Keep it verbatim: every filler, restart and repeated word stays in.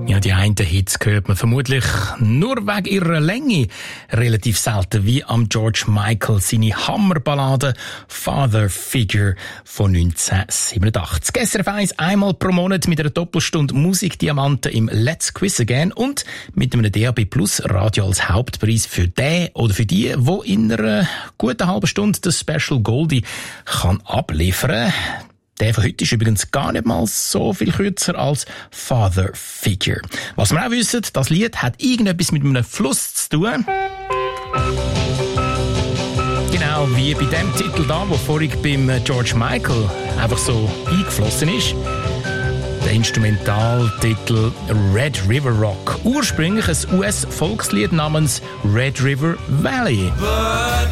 Ja, die einen Hits hört man vermutlich nur wegen ihrer Länge relativ selten, wie am George Michael seine Hammerballade Father Figure von neunzehnhundertsiebenundachtzig. S R F eins einmal pro Monat mit einer Doppelstunde Musikdiamanten im Let's Quiz Again und mit einem D A B Plus Radio als Hauptpreis für den oder für die, wo in einer guten halben Stunde das Special Goldie kann abliefern. Der von heute ist übrigens gar nicht mal so viel kürzer als Father Figure. Was wir auch wissen, das Lied hat irgendetwas mit einem Fluss zu tun. Genau wie bei dem Titel da, der vorhin beim George Michael einfach so eingeflossen ist. Der Instrumentaltitel Red River Rock. Ursprünglich ein U S-Volkslied namens Red River Valley.